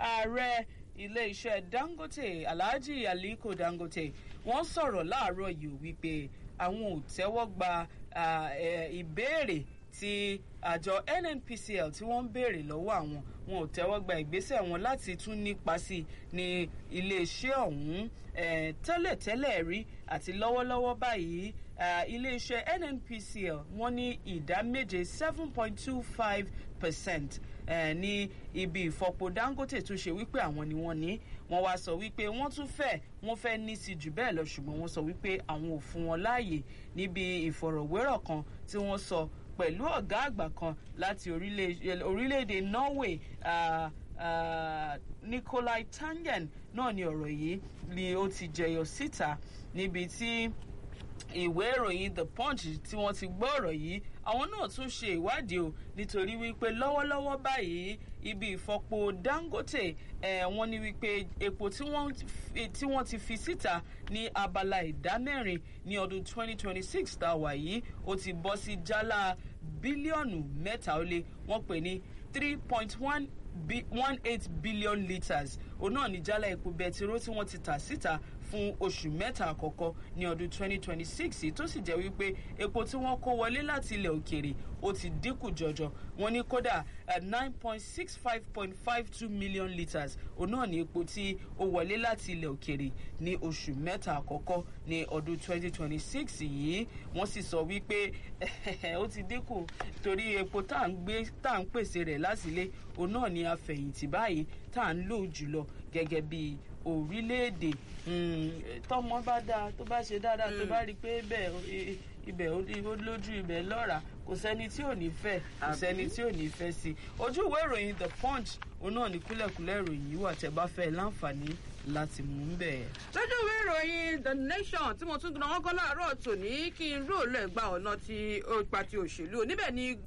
ààrẹ ilé-iṣẹ́ Dangote Alhaji Aliko Dangote wọ́n sọ̀rọ̀ láàárọ̀ yìí wípé àwọn ò tẹ́wọ́ gba ìbéèrè tí àjọ NNPCL tí wọ́n ń béèrè lọ́wọ́ àwọn wọn ò tẹ́wọ́ gba ìgbésẹ̀ wọn láti tún nípa sí ní iléeṣẹ́ ọ̀hún tẹ́lẹ̀tẹ́lẹ̀ rí àti lọ́wọ́lọ́wọ́ báyìí iléeṣẹ́ NNPCL wọ́n ní ìdá 7.25% ní ibi ìfọpo Dangote tó ṣe wípé àwọn ni wọ́n ní wọ́n wá sọ wípé wọ́n fẹ́ ní sí jù bẹ́ẹ̀ lọ ṣùgbọ́n wọ́n sọ wípé àwọn ò fún wọn láàyè níbi ìfọ̀rọ̀wérọ̀ kan tí wọ́n sọ pẹ̀lú ọ̀gá àgbà kan láti orílẹ̀-èdè Norway Nicolai Tangen náà ni ọ̀rọ̀ yìí ni ó ti jẹyọ síta níbi tí ìwé ìròyìn The Punch tí wọ́n ti gbọ́ ọ̀rọ̀ yìí àwọn náà tún ṣe ìwádìí o nítorí wípé lọ́wọ́lọ́wọ́ báyìí ibi ìfọpo Dangote wọ́n ní wípé epo tí wọ́n ti fi síta ní abala ìdá mẹ́rin ní ọdún 2026 tá a wà yìí ó ti bọ́ sí jálá bílíọ̀nù 3 wọ́n pè ní 3.18 billion litres òun náà ní jálá epo bẹtiró tí wọ́n ti tà síta fún oṣù mẹ́ta àkọ́kọ́ ní ọdún 2026 tó sì jẹ́ wípé epo tí wọ́n kó wọlé láti ilẹ̀ òkèèrè ó ti dínkù jọjọ wọ́n ní kódà 9.65.52 million litres òun náà ní epo tí ó wọlé láti ilẹ̀ òkèèrè ní oṣù mẹ́ta àkọ́kọ́ ní ọdún 2026 yìí wọ́n sì sọ wípé ó ti dínkù torí epo tá à ń pèsè rẹ̀ láti ilé òun náà ní afẹ̀yìntì báyìí tá à ń lò jùlọ gẹ́gẹ́ bí orílẹ̀-èdè tọ́mọ bá dáa tó bá ṣe dáadáa tó bá rí i pé ibẹ̀ ó lójú ibẹ̀ lọ́ra kò sẹ́ni tí ò ní fẹ́ kò sẹ́ni tí ò ní fẹ́ sí ojú ìwé ìròyìn The Punch òun náà ní kúlẹ̀kúlẹ̀ ìròyìn yìí wà tẹ́ bá fẹ́ láǹfààní láti mú un bẹ̀. lójú ìwé ìròyìn The Nation tí mo tún gbọ́n wọ́n kọ́ láàárọ̀ tòní kí n rò lẹ́gbàá ọ̀nà tí ó pa ti òṣèlú níbẹ̀ ni